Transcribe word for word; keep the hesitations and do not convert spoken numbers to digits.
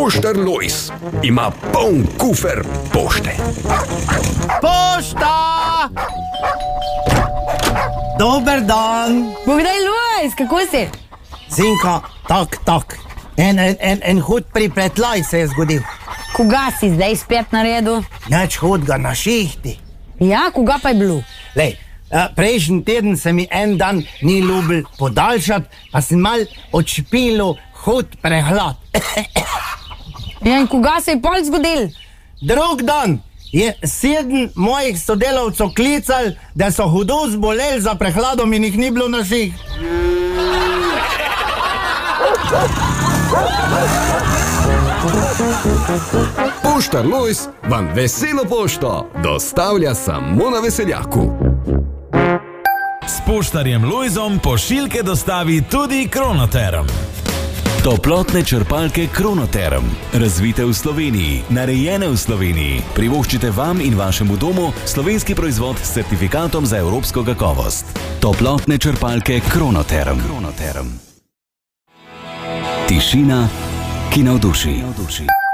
Poštar Lojz ima poln kufer pošte. Pošta! Dober dan. Bogdaj, Lojz, kako si? Zinka, tak, tak. En, en, en, en hud pripletlaj se je zgodil. Koga si zdaj spet naredil? Nič hudga na šihti. Ja, koga pa je bilo? Lej, prejšnji teden se mi en dan ni ljubil podaljšati, pa sem mal odšpilil hud prehlad. Ja, in koga se je pol zgodil? Drug dan je sedem mojih sodelavcev klical, da so hudo zboleli za prehladom in jih ni bilo na ših. Poštar Lojz vam veselo pošto dostavlja samo na Veseljaku. S poštarjem Lojzom pošiljke dostavi tudi Kronoterm. Toplotne črpalke Kronoterm, razvite v Sloveniji, narejene v Sloveniji. Privoščite vam in vašemu domu slovenski proizvod s certifikatom za evropsko kakovost. Toplotne črpalke Kronoterm. Kronoterm. Tišina, ki navduši.